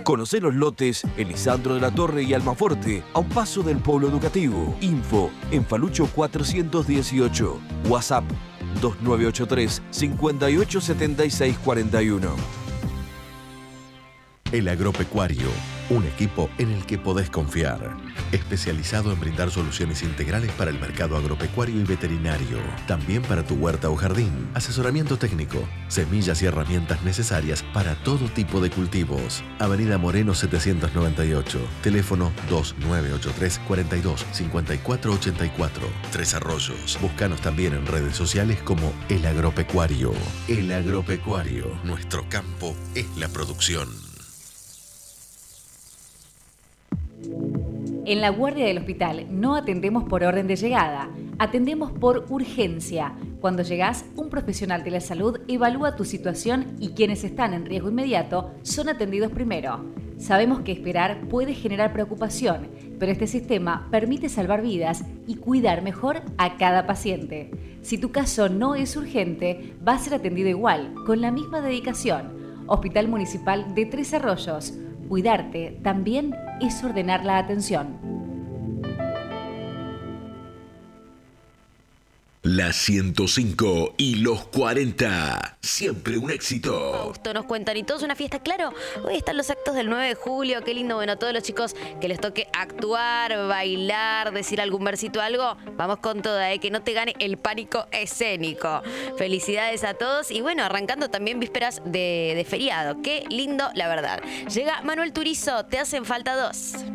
Conocé los lotes en Lisandro de la Torre y Almaforte, a un paso del polo educativo. Info en Falucho 418. WhatsApp 2983 587641. El Agropecuario, un equipo en el que podés confiar. Especializado en brindar soluciones integrales para el mercado agropecuario y veterinario. También para tu huerta o jardín. Asesoramiento técnico, semillas y herramientas necesarias para todo tipo de cultivos. Avenida Moreno 798. Teléfono 2983 42 54 84. Tres Arroyos. Búscanos también en redes sociales como El Agropecuario. El Agropecuario. Nuestro campo es la producción. En la guardia del hospital no atendemos por orden de llegada, atendemos por urgencia. Cuando llegás, un profesional de la salud evalúa tu situación y quienes están en riesgo inmediato son atendidos primero. Sabemos que esperar puede generar preocupación, pero este sistema permite salvar vidas y cuidar mejor a cada paciente. Si tu caso no es urgente, va a ser atendido igual, con la misma dedicación. Hospital Municipal de Tres Arroyos. Cuidarte también es ordenar la atención. La 105 y los 40. Siempre un éxito. Augusto nos cuentan, y todo es una fiesta, claro. Hoy están los actos del 9 de julio, qué lindo. Bueno, todos los chicos que les toque actuar, bailar, decir algún versito, algo, vamos con toda, que no te gane el pánico escénico. Felicidades a todos y bueno, arrancando también vísperas de feriado. Qué lindo, la verdad. Llega Manuel Turizo, te hacen falta dos.